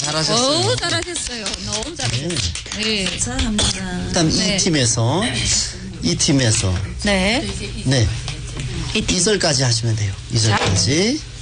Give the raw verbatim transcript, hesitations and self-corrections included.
잘하셨어요. 어우, 잘하셨어요. 너무 잘하셨어요. 네. 감사합니다. 그다음 네. 이 팀에서 이 팀에서 네. 네 이절까지 하시면 돼요. 이절까지.